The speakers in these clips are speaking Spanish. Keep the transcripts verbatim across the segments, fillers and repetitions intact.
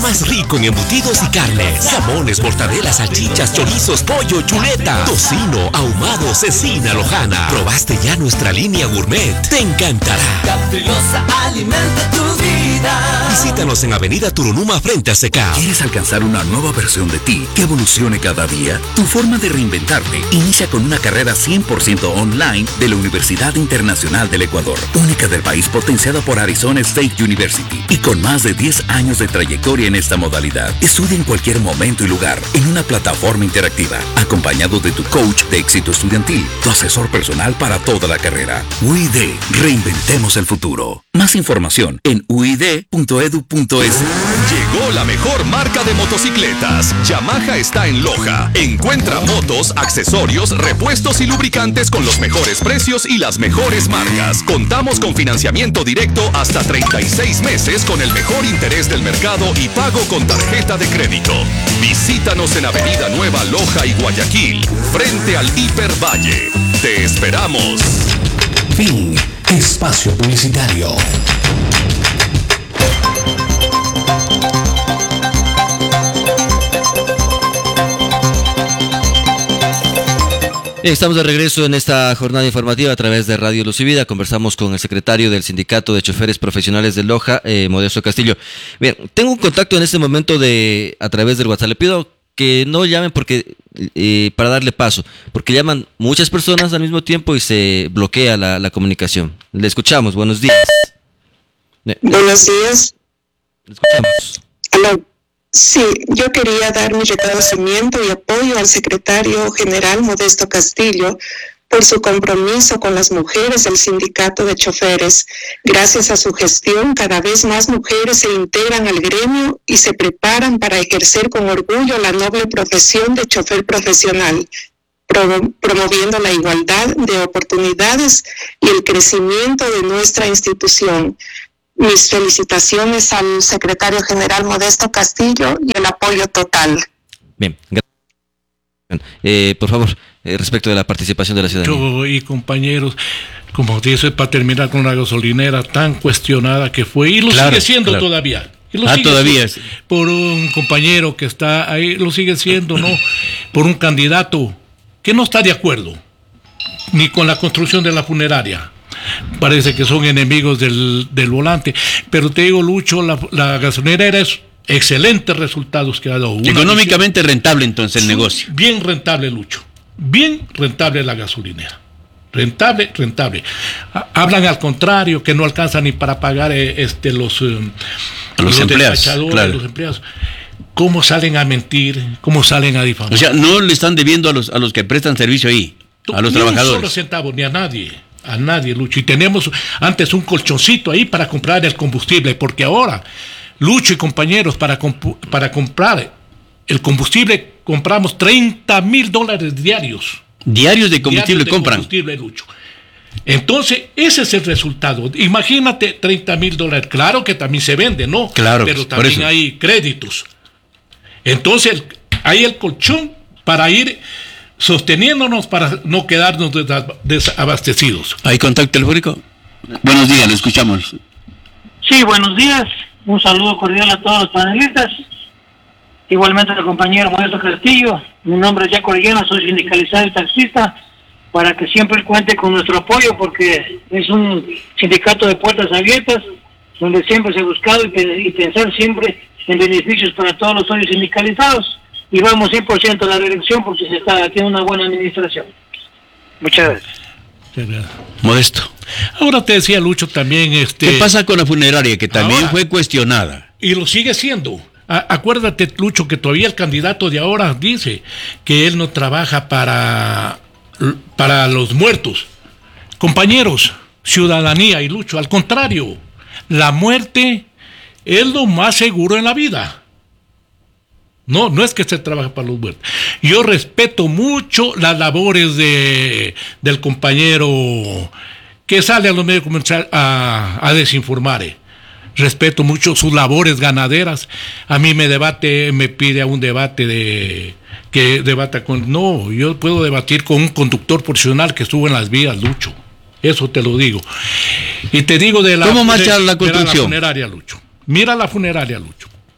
más rico en embutidos y carnes. Jamones, mortadelas, salchichas, chorizos, pollo, chuleta, tocino, ahumado, cecina, lojana. ¿Probaste ya nuestra línea gourmet? Te encantará. Caprilosa alimenta tu vida. Visítanos en Avenida Turunuma frente a Seca. ¿Quieres alcanzar una nueva versión de ti que evolucione cada día? Tu forma de reinventarte inicia con una carrera cien por ciento online de la Universidad Internacional del Ecuador, única del país, potenciada por Arizona State University y con más de diez años de trayectoria en esta modalidad. Estudia en cualquier momento y lugar en una plataforma interactiva, acompañado de tu coach de éxito estudiantil, tu asesor personal para toda la carrera. U I D, reinventemos el futuro. Más información en u i d punto e d u punto es. Llegó la mejor marca de motocicletas. Yamaha está en Loja. Encuentra motos, accesorios, repuestos y lubricantes con los mejores precios y las mejores marcas. Contamos con financiamiento directo hasta treinta y seis meses con el mejor interés del mercado y pago con tarjeta de crédito. Visítanos en Avenida Nueva Loja y Guayaquil, frente al Hipervalle. Te esperamos. Fin. Espacio publicitario. Estamos de regreso en esta jornada informativa a través de Radio Luz y Vida. Conversamos con el secretario del Sindicato de Choferes Profesionales de Loja, eh, Modesto Castillo. Bien, tengo un contacto en este momento de a través del WhatsApp. Le pido que no llamen porque eh, para darle paso, porque llaman muchas personas al mismo tiempo y se bloquea la, la comunicación. Le escuchamos. Buenos días. Buenos días. Le escuchamos. Aló. Sí, yo quería dar mi reconocimiento y apoyo al secretario general Modesto Castillo por su compromiso con las mujeres del sindicato de choferes. Gracias a su gestión, cada vez más mujeres se integran al gremio y se preparan para ejercer con orgullo la noble profesión de chofer profesional, pro- promoviendo la igualdad de oportunidades y el crecimiento de nuestra institución. Mis felicitaciones al secretario general Modesto Castillo y el apoyo total. Bien, gracias. Eh, por favor, eh, respecto de la participación de la ciudadanía. Yo y compañeros, como dice, para terminar con una gasolinera tan cuestionada que fue, y lo claro, sigue siendo claro. todavía. Y lo ah, sigue todavía. Siendo, por un compañero que está ahí, lo sigue siendo, ¿no? Por un candidato que no está de acuerdo ni con la construcción de la funeraria. Parece que son enemigos del, del volante. Pero te digo, Lucho, la, la gasolinera es excelentes resultados que ha dado. Una Económicamente visión, rentable entonces el negocio. Bien rentable, Lucho. Bien rentable la gasolinera. Rentable, rentable. Hablan al contrario, que no alcanzan ni para pagar eh, este los, eh, los, los empleados, claro. los empleados. ¿Cómo salen a mentir? ¿Cómo salen a difamar? O sea, no le están debiendo a los, a los que prestan servicio ahí, a los ni trabajadores. Ni un solo centavo, ni a nadie. A nadie, Lucho. Y tenemos antes un colchoncito ahí para comprar el combustible, porque ahora, Lucho y compañeros, para, comp- para comprar el combustible compramos treinta mil dólares diarios. Diarios de combustible diarios de compran. Combustible, Lucho. Entonces, ese es el resultado. Imagínate treinta mil dólares. Claro que también se vende, ¿no? Claro. Pero también hay créditos. Entonces, hay el colchón para ir sosteniéndonos para no quedarnos desabastecidos. ¿Hay contacto telefónico? Buenos días, lo escuchamos. Sí, buenos días. Un saludo cordial a todos los panelistas. Igualmente al compañero Modesto Castillo. Mi nombre es Jaco Orellana, soy sindicalizado y taxista, para que siempre cuente con nuestro apoyo, porque es un sindicato de puertas abiertas, donde siempre se ha buscado y, y pensar siempre en beneficios para todos los socios sindicalizados. Y vamos cien por ciento a la reelección porque se está haciendo una buena administración. Muchas gracias. Modesto. Ahora te decía, Lucho, también este. ¿Qué pasa con la funeraria, que también ahora, fue cuestionada? Y lo sigue siendo. A- acuérdate, Lucho, que todavía el candidato de ahora dice que él no trabaja para, para los muertos. Compañeros, ciudadanía y Lucho, al contrario, la muerte es lo más seguro en la vida. No, no es que se trabaje para los muertos. Yo respeto mucho las labores de del compañero que sale a los medios comerciales a, a desinformar. Eh. Respeto mucho sus labores ganaderas. A mí me debate, me pide a un debate de que debata con. No, yo puedo debatir con un conductor profesional que estuvo en las vías, Lucho. Eso te lo digo. Y te digo de la. ¿Cómo marcha la construcción? construcción? La funeraria, Lucho. Mira la funeraria, Lucho.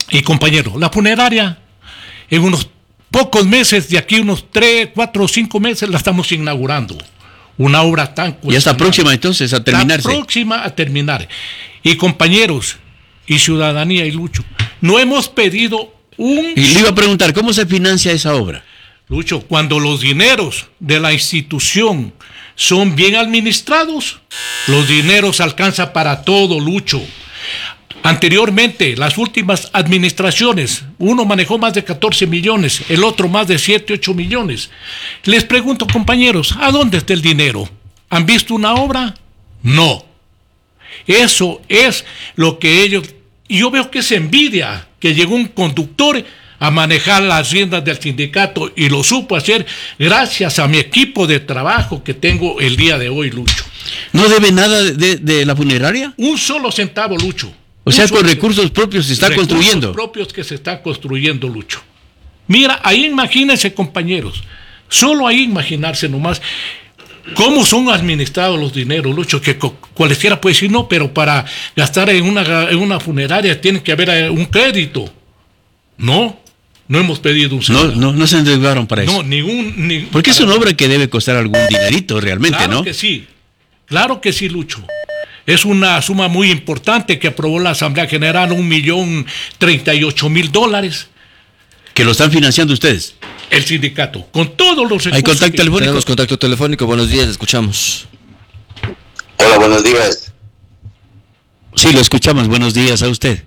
Y compañero, la funeraria, en unos pocos meses, de aquí unos tres, cuatro o cinco meses, la estamos inaugurando. Una obra tan... Ya está próxima entonces a terminarse. Está próxima a terminar. Y compañeros, y ciudadanía y Lucho, no hemos pedido un... Y le iba a preguntar, ¿cómo se financia esa obra? Lucho, cuando los dineros de la institución son bien administrados, los dineros alcanzan para todo, Lucho. Anteriormente, las últimas administraciones, uno manejó más de catorce millones, el otro más de siete, ocho millones. Les pregunto, compañeros, ¿a dónde está el dinero? ¿Han visto una obra? No. Eso es lo que ellos... Y yo veo que es envidia que llegó un conductor a manejar las riendas del sindicato y lo supo hacer gracias a mi equipo de trabajo que tengo el día de hoy, Lucho. ¿No debe nada de, de la funeraria? Un solo centavo, Lucho. O sea, con recursos propios se está construyendo. Recursos propios que se está construyendo, Lucho. Mira, ahí imagínense, compañeros, solo ahí imaginarse nomás cómo son administrados los dineros, Lucho, que cualquiera puede decir no, pero para gastar en una, en una funeraria tiene que haber un crédito. No, no hemos pedido un centavo. No, no, no se endeudaron para eso. No, ningún... Ni, Porque es una obra que debe costar algún dinerito realmente, claro, ¿no? Claro que sí, claro que sí, Lucho. Es una suma muy importante que aprobó la Asamblea General, un millón treinta y ocho mil dólares. ¿Que lo están financiando ustedes? El sindicato, con todos los recursos. ¿Hay contacto que... telefónico? Tenemos contacto telefónico, buenos días, escuchamos. Hola, buenos días. Sí, lo escuchamos, buenos días a usted.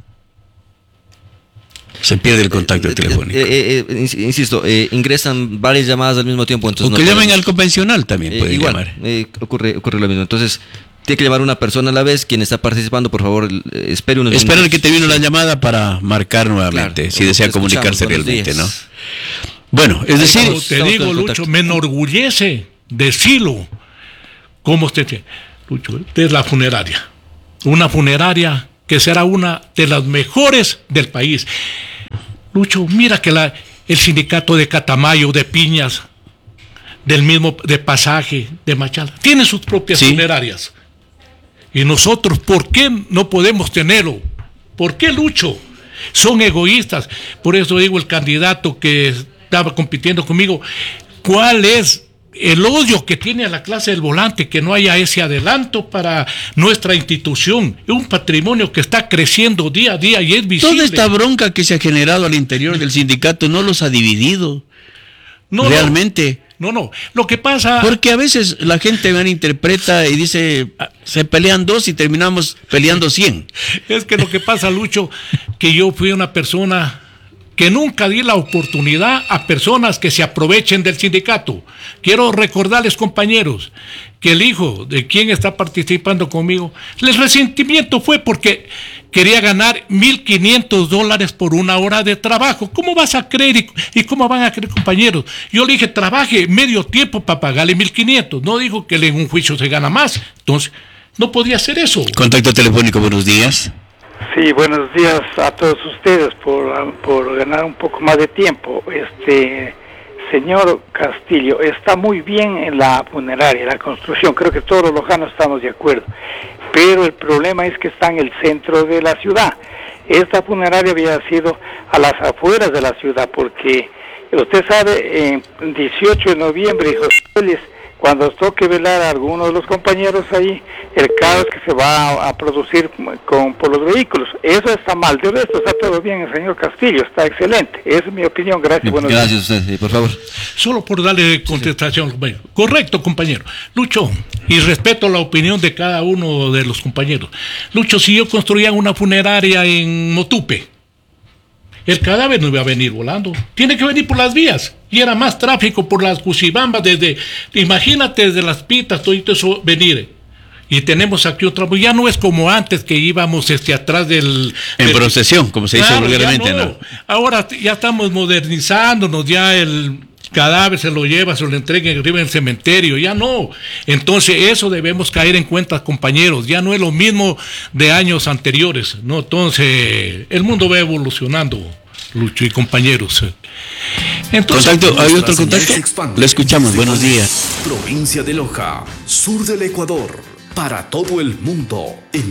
Se pierde el contacto eh, telefónico. Eh, eh, insisto, eh, ingresan varias llamadas al mismo tiempo. Entonces o que no llamen al convencional también, pueden eh, igual, llamar. Eh, ocurre, ocurre lo mismo. Entonces, tiene que llamar una persona a la vez. Quien está participando, por favor, eh, espere unos Espera el que te vino la llamada para marcar nuevamente, claro, si desea comunicarse realmente, ¿no? Bueno, es decir... Como te digo, Lucho, me enorgullece decirlo. ¿Cómo usted tiene? Lucho, esta es la funeraria. Una funeraria que será una de las mejores del país. Lucho, mira que la, el sindicato de Catamayo, de Piñas, del mismo, de Pasaje, de Machala, tiene sus propias ¿sí? funerarias. Y nosotros, ¿por qué no podemos tenerlo? ¿Por qué, Lucho? Son egoístas. Por eso digo, el candidato que estaba compitiendo conmigo, ¿cuál es el odio que tiene a la clase del volante, que no haya ese adelanto para nuestra institución? Es un patrimonio que está creciendo día a día y es visible. Toda esta bronca que se ha generado al interior del sindicato no los ha dividido. No, realmente. No, no. Lo que pasa... Porque a veces la gente interpreta y dice, se pelean dos y terminamos peleando cien. Es que lo que pasa, Lucho, que yo fui una persona... que nunca di la oportunidad a personas que se aprovechen del sindicato. Quiero recordarles, compañeros, que el hijo de quien está participando conmigo, el resentimiento fue porque quería ganar mil quinientos dólares por una hora de trabajo. ¿Cómo vas a creer y, y cómo van a creer, compañeros? Yo le dije, trabaje medio tiempo para pagarle mil quinientos. No digo que en un juicio se gana más. Entonces, no podía hacer eso. Contacto telefónico, buenos días. Sí, buenos días a todos ustedes por, por ganar un poco más de tiempo. Este, señor Castillo, está muy bien en la funeraria, la construcción, creo que todos los lojanos estamos de acuerdo, pero el problema es que está en el centro de la ciudad. Esta funeraria había sido a las afueras de la ciudad, porque usted sabe, en dieciocho de noviembre, José, cuando toque velar a algunos de los compañeros ahí, el caos que se va a, a producir con, por los vehículos, eso está mal. De resto está todo bien, el señor Castillo, está excelente. Esa es mi opinión, gracias. Buenos gracias a usted, sí, por favor. Solo por darle contestación, compañero. Correcto, compañero. Lucho, y respeto la opinión de cada uno de los compañeros. Lucho, si yo construía una funeraria en Motupe, el cadáver no iba a venir volando, tiene que venir por las vías, y era más tráfico por las Cuchibambas, desde, imagínate, desde las Pitas, todo eso venir, y tenemos aquí otra, ya no es como antes que íbamos este atrás del... En del, procesión, como se dice claro, vulgarmente, no. ¿no? Ahora ya estamos modernizándonos, ya el cadáver se lo lleva, se lo entrega arriba en el cementerio, ya no. Entonces eso debemos caer en cuenta, compañeros, ya no es lo mismo de años anteriores, ¿no? Entonces el mundo va evolucionando, Lucho y compañeros. Entonces, contacto, ¿hay otro contacto? Lo escuchamos, buenos días. Provincia de Loja, sur del Ecuador, para todo el mundo, en